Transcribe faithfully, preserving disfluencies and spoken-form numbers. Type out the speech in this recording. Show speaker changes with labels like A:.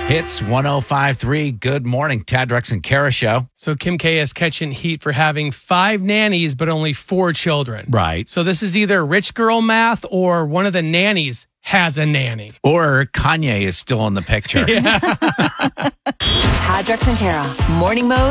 A: Hits one oh five point three. Good morning, Tad, Drex, and Kara show.
B: So Kim K is catching heat for having five nannies, but only four children.
A: Right.
B: So this is either rich girl math or one of the nannies has a nanny.
A: Or Kanye is still in the picture.
B: Yeah.
C: Tad, Drex, and Kara. Morning mode.